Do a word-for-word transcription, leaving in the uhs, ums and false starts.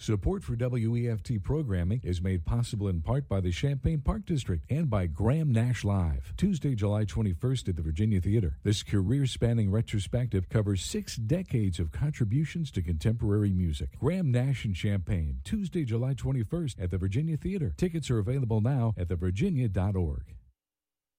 Support for W E F T programming is made possible in part by the Champaign Park District and by Graham Nash Live. Tuesday, July twenty-first at the Virginia Theater. This career-spanning retrospective covers six decades of contributions to contemporary music. Graham Nash in Champaign, Tuesday, July twenty-first at the Virginia Theater. Tickets are available now at the virginia dot org.